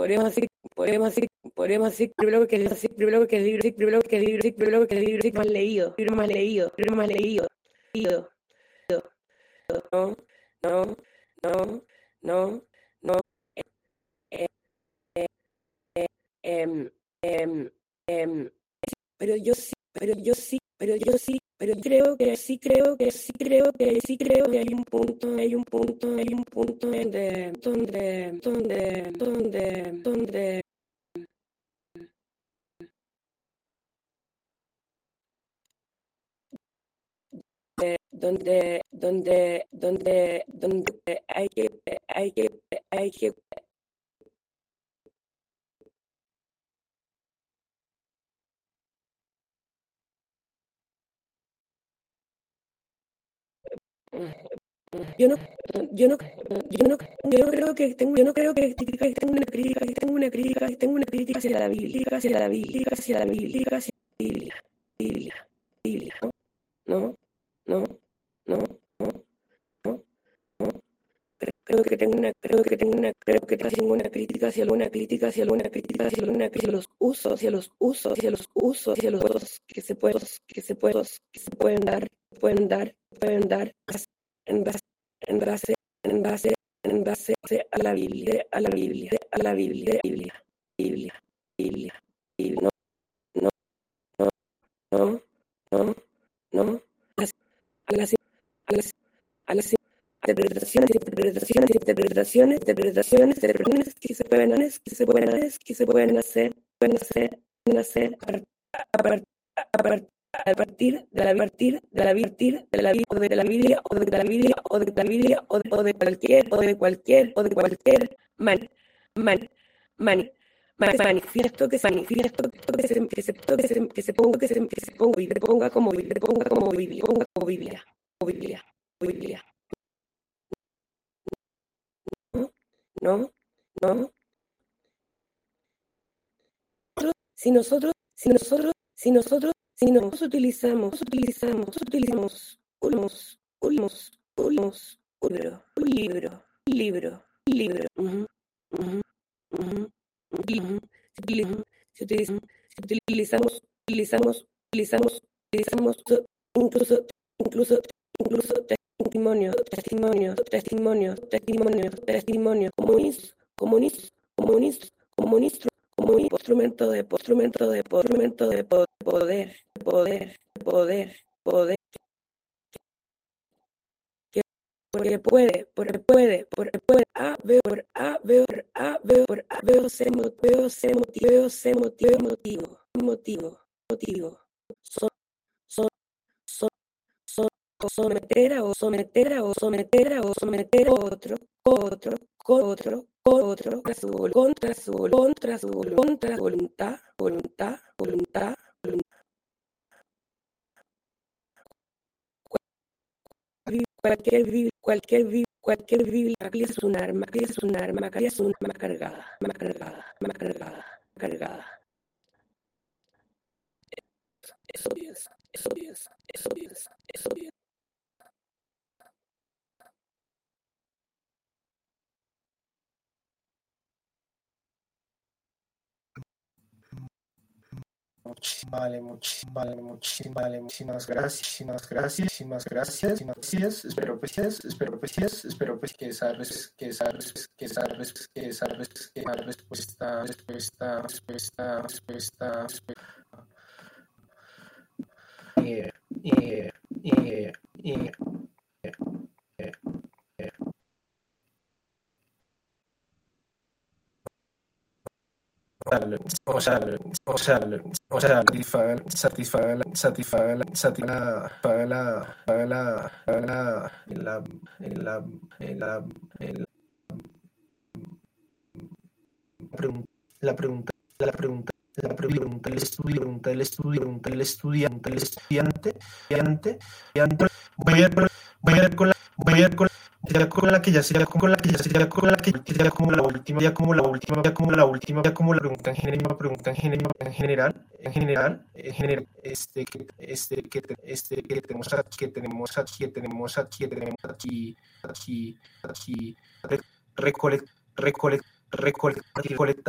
podemos decir primero que libro más leído, no, no, no, no, no, eh, em, em, em, pero creo que hay un punto donde hay que yo no yo no yo no creo que tengo una crítica hacia la Biblia, hacia la Biblia, no, no, no, no, no, no. Creo que tengo una crítica hacia los usos, hacia los usos que se pueden dar en base, en base, en base a la Biblia, Biblia, no, no, no, no, no, a las, a las, a las interpretaciones que se pueden hacer a partir de la Biblia o de cualquier manifiesto que se ponga como Biblia, Biblia. No, no. Si nosotros utilizamos un libro, ujú, ujú, ujú, ujú, si utilizamos incluso testimonios como como un instrumento de poder, porque veo ese motivo, so, so, so, so, someter a otro, contra su voluntad, cualquier Biblia es un arma, cargada. Eso piensa. Muchísimas gracias. Espero que esa respuesta la pregunta del estudiante, voy a ir con la que ya sería como la última pregunta en general, que tenemos aquí recolectado